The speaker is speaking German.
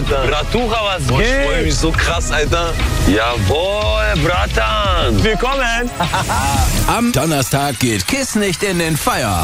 Alter. Bratucha, was Boah, ich geht? freue mich so krass, Alter. Jawohl, Bratan. Willkommen. Am Donnerstag geht KISS nicht in den Feierabend.